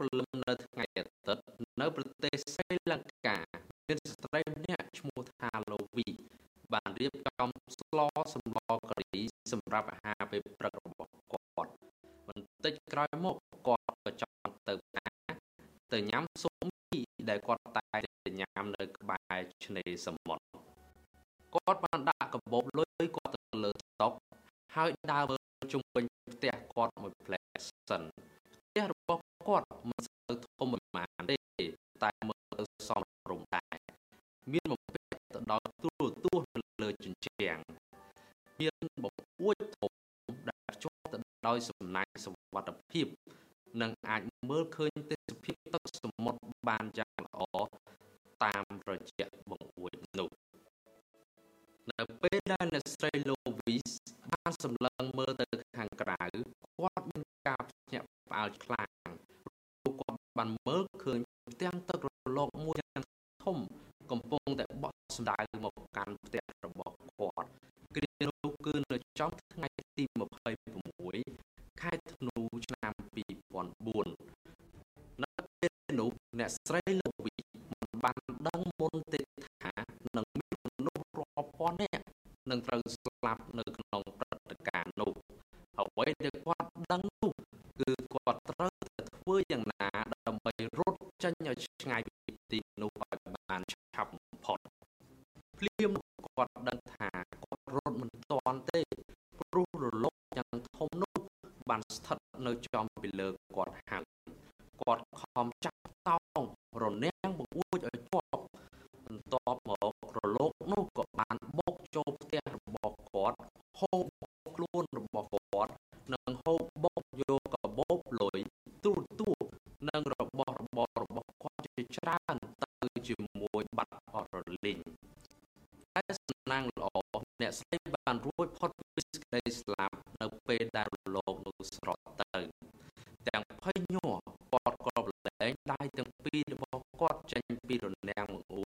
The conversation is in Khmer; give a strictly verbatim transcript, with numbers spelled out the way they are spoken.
លឹមនៅថ្ងៃអាទិត្យនៅប្រទេសស្រីលង្កាមានស្ត្រីម្នាក់ឈ្មោះថាឡូវីបានរៀបចំស្លសម្លការីសម្រាប់អាហារពេលព្រឹករបស់គាត់បន្តិចក្រោយមកគាត់ក៏ចង់ទៅណាទៅញ៉ាំស៊ុបមីដែលគាត់តែងតែញ៉ាំនៅក្បែរឆ្នេរសមុទ្រគាត់បានដាក់កាបូបលុយគាត់ទៅលើតុហើយដើរមើលជុំវិញផ្ទះគាត់មួយផ្លែសិនផ្ទះរបស់គាត់មិនសូវធំប៉ុន្មានទេតែមើលទៅសមរម្យដែរមានបំពាក់ទៅដោយទូរទស្សន៍នៅលើជញ្ជាំងមានបង្អួចធំដែលភ្ជាប់ទៅដោយសំណាញ់សុវត្ថិភាពនិងអាចមើលឃើញទេសភាពទឹកសមុទ្របានយ៉ាងល្អតាមរយៈបង្អួចនោះនៅពេលដែលអ្នកស្រីឡូវីសបានសម្លឹងមើលទៅខាងក្រៅគាត់មានការភ្ញាក់ផ្អើលខ្លាំងព្រោះគាត់បានមើលឃើញផ្ទាំងទឹករលកមួយយ៉ាងធំកំពុងតែបក់សំដៅមកកាន់ផ្ទះរបស់គាត់គ្រានោះគឺនៅចំថ្ងៃទីម្ភៃប្រាំខែធ្នូឆ្នាំពីរពាន់បួននៅពេលនោះអ្នកស្រីឡូវីមិនបានដឹងមុនទេថានឹងមានមនុស្សរាប់ពាន់នាក់នឹងត្រូវស្លាប់នៅក្នុងព្រឹត្តិការណ៍នោះអ្វីដែលគាត់ដឹងនោះគឺគាត់ត្រូវតែធ្វើយ៉ាងណាដើម្បីរត់ចេញឲ្យឆ្ងាយពីទីនោះឲ្យបានឆាប់បំផុតភ្លាមគាត់ដឹងថាគាត់រត់មិនទាន់ទេព្រោះរលកយ៉ាងធំនោះបានស្ថិតនៅចំពីលើគាត់ហើយគាត់ខំចាប់តោងរនាំងបង្អួចឲ្យជាប់បន្ទាប់មករលកនោះក៏បានបោកចូលផ្ទះរបស់គាត់ហូបខ្លួនរបស់គាត់និងហូបបោកយកកាបូបលុយទូរទស្សន៍និងរបស់របររបស់គាត់ជាច្រើនទៅជាមួយបាត់អស់រលីងតែសំណាងល្អអ្នកស្រីបានរួចផុតពីសេចក្តីស្លាប់នៅពេលដែលរលកនោះស្រកទៅទាំងភ័យញ័រគាត់ក៏ប្រឡែងដៃទាំងពីររបស់គាត់ចេញពីរនាំង